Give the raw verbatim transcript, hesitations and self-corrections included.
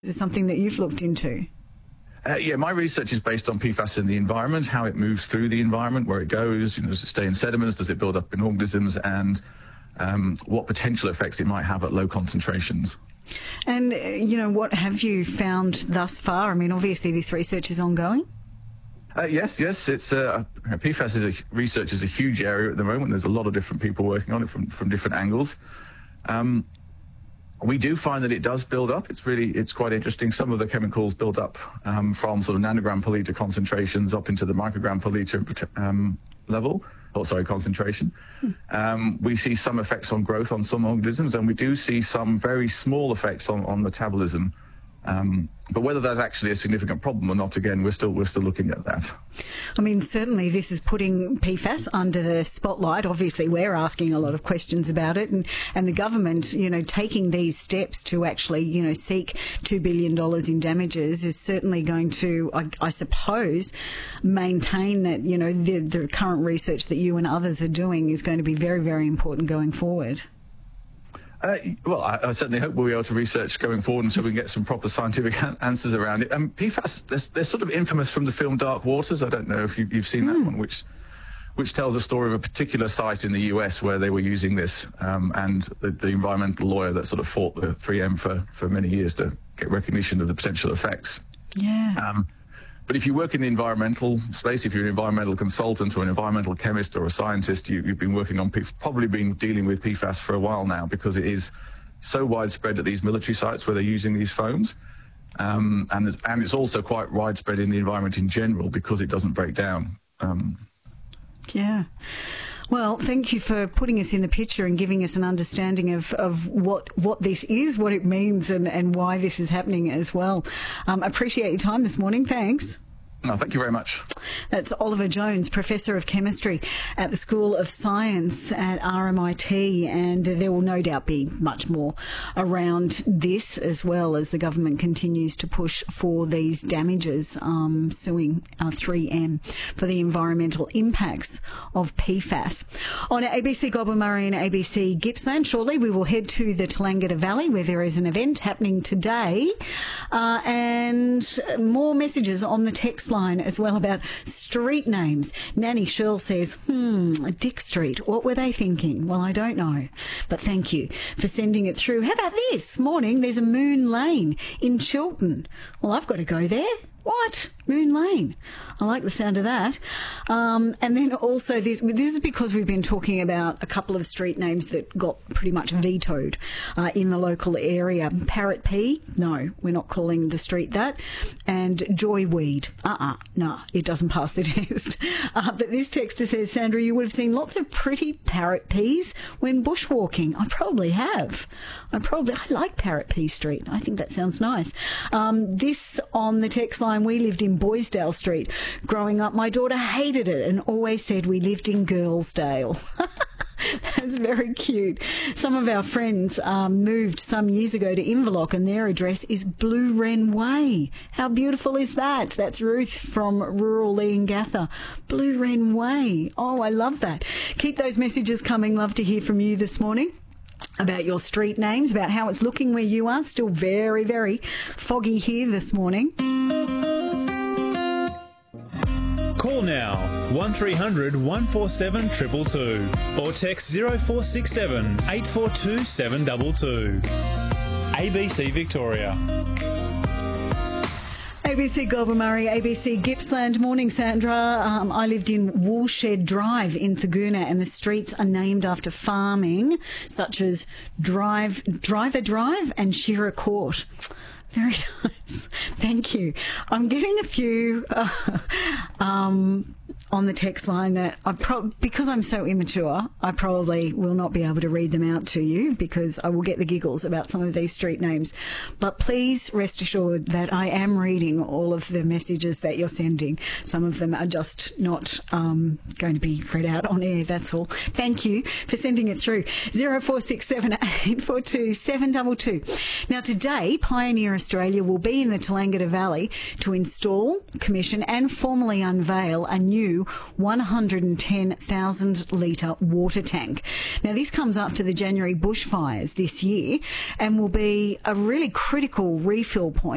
is something that you've looked into. Uh, yeah, my research is based on P FAS in the environment, how it moves through the environment, where it goes, you know, does it stay in sediments, does it build up in organisms, and um, what potential effects it might have at low concentrations. And, uh, you know, what have you found thus far? I mean, obviously this research is ongoing. Uh, yes, yes, it's uh, P FAS is a, research is a huge area at the moment. There's a lot of different people working on it from, from different angles. Um, We do find that it does build up. It's really, it's quite interesting. Some of the chemicals build up um, from sort of nanogram per litre concentrations up into the microgram per litre um, level, or sorry, concentration. Hmm. Um, we see some effects on growth on some organisms, and we do see some very small effects on, on metabolism. Um, but whether that's actually a significant problem or not, again, we're still we're still looking at that. I mean, certainly this is putting P FAS under the spotlight. Obviously, we're asking a lot of questions about it, and, and the government, you know, taking these steps to actually, you know, seek two billion dollars in damages is certainly going to, I, I suppose, maintain that, you know, the, the current research that you and others are doing is going to be very, very important going forward. Uh, well, I, I certainly hope we'll be able to research going forward and so we can get some proper scientific answers around it. And P FAS, they're, they're sort of infamous from the film Dark Waters. I don't know if you, you've seen that mm. one, which which tells a story of a particular site in the U S where they were using this, um, and the, the environmental lawyer that sort of fought the three M for, for many years to get recognition of the potential effects. Yeah. Um, But if you work in the environmental space, if you're an environmental consultant or an environmental chemist or a scientist, you, you've been working on, P, probably been dealing with P FAS for a while now, because it is so widespread at these military sites where they're using these foams. Um, and, it's, and it's also quite widespread in the environment in general because it doesn't break down. Um, yeah. Well, thank you for putting us in the picture and giving us an understanding of, of what, what this is, what it means, and, and why this is happening as well. Um, appreciate your time this morning. Thanks. No, thank you very much. That's Oliver Jones, Professor of Chemistry at the School of Science at R M I T, and there will no doubt be much more around this as well as the government continues to push for these damages, um, suing uh, three M for the environmental impacts of P FAS. On A B C Goulburn Murray and A B C Gippsland, shortly we will head to the Tallangatta Valley where there is an event happening today, uh, and more messages on the text line as well about street names. Nanny Shirl says, hmm, Dick Street, what were they thinking? Well, I don't know, but thank you for sending it through. How about this morning? There's a Moon Lane in Chiltern. Well, I've got to go there. What? Moon Lane. I like the sound of that. Um, and then also this, this is because we've been talking about a couple of street names that got pretty much vetoed uh, in the local area. Parrot P, no, we're not calling the street that. And Joyweed, uh-uh, no, it doesn't pass the test. Uh, but this texter says, Sandra, you would have seen lots of pretty parrot peas when bushwalking. I probably have. I probably, I like Parrot P Street. I think that sounds nice. Um, this on the text line, we lived in Boysdale Street. Growing up, my daughter hated it and always said we lived in Girlsdale. That's very cute. Some of our friends um, moved some years ago to Inverloch and their address is Blue Wren Way. How beautiful is that? That's Ruth from rural Leongatha. Blue Wren Way. Oh, I love that. Keep those messages coming. Love to hear from you this morning about your street names, about how it's looking where you are. Still very, very foggy here this morning. Call now one three hundred one four seven two two two or text zero four six seven eight four two seven two two. A B C Victoria. A B C Goulburn Murray, A B C Gippsland. Morning, Sandra. Um, I lived in Woolshed Drive in Thurgoona, and the streets are named after farming, such as Drive, Driver Drive and Shearer Court. Very nice. Thank you. I'm getting a few uh, um, on the text line that I pro- because I'm so immature, I probably will not be able to read them out to you because I will get the giggles about some of these street names. But please rest assured that I am reading all of the messages that you're sending. Some of them are just not um, going to be read out on air, that's all. Thank you for sending it through. zero four six seven eight four two seven two two. Now today, Pioneer Australia will be in the Tallangatta Valley to install, commission and formally unveil a new one hundred ten thousand litre water tank. Now this comes after the January bushfires this year and will be a really critical refill point